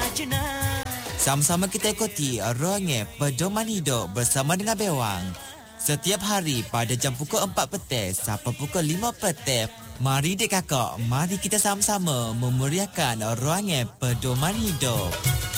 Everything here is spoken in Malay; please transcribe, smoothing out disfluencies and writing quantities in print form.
Sama-sama kita ikuti Ruangan Pedoman Hidup bersama dengan Bewang. Setiap hari pada jam pukul 4 petang sampai pukul 5 petang. Mari dek kakak, mari kita sama-sama memeriahkan Ruangan Pedoman Hidup.